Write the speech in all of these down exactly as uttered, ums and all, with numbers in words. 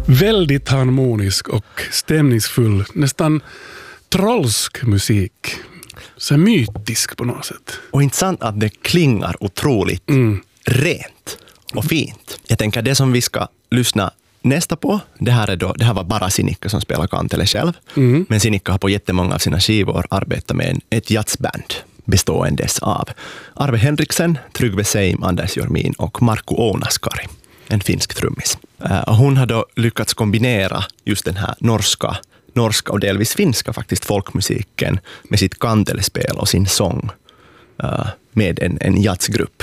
Väldigt harmonisk och stämningsfull, nästan trollsk musik. Så mytisk på något sätt. Och intressant att det klingar otroligt mm. rent och fint. Jag tänker det som vi ska lyssna nästa på, det här, är då, det här var bara Sinikka som spelar kantele själv. Mm. Men Sinikka har på jättemånga av sina skivor arbetat med en, ett jazzband beståendes av Arve Henriksen, Tryggve Seim, Anders Jormin och Markku Ounaskari, en finsk trummis. Uh, hon har då lyckats kombinera just den här norska, norska och delvis finska faktiskt folkmusiken med sitt kantelespel och sin sång uh, med en, en jazzgrupp.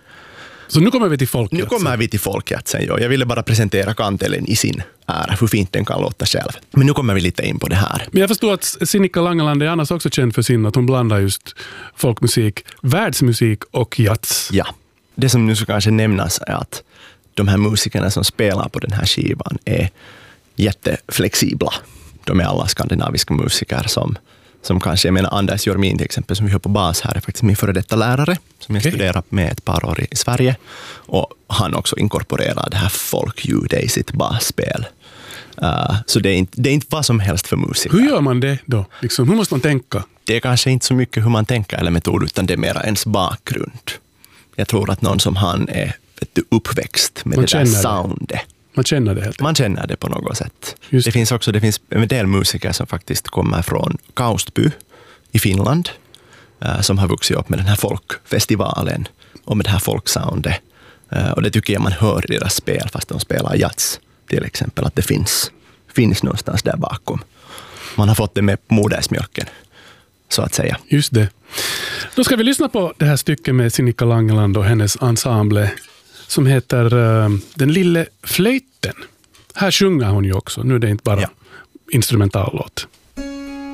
Så nu kommer vi till folkjatsen. Nu kommer vi till folkjatsen, ja. Jag ville bara presentera kantelen i sin ära, hur fint den kan låta själv. Men nu kommer vi lite in på det här. Men jag förstår att Sinikka Langeland är annars också känd för sin, att hon blandar just folkmusik, världsmusik och jazz. Ja, det som nu ska kanske nämnas är att de här musikerna som spelar på den här skivan är jätteflexibla. De är alla skandinaviska musiker som, som kanske, jag menar Anders Jormin till exempel som vi hör på bas här är faktiskt min före detta lärare som jag okay. studerat med ett par år i Sverige. Och han också inkorporerar det här folkljudet i sitt basspel. Uh, så det är, inte, det är inte vad som helst för musiker. Hur gör man det då? Liksom, hur måste man tänka? Det är kanske inte så mycket hur man tänker eller metod, utan det är mer ens bakgrund. Jag tror att någon som han är uppväxt med man det där soundet. Det. Man känner det helt. Man känner det på något sätt. Just det finns också det finns en del musiker som faktiskt kommer från Kaustby i Finland uh, som har vuxit upp med den här folkfestivalen och med det här folksoundet. Uh, och det tycker jag man hör i deras spel fast de spelar jazz till exempel, att det finns, finns någonstans där bakom. Man har fått det med modersmjölken så att säga. Just det. Då ska vi lyssna på det här stycket med Sinikka Langeland och hennes ensemble som heter uh, Den lille flöjten. Här sjunger hon ju också. Nu är det inte bara ja. instrumentallåt.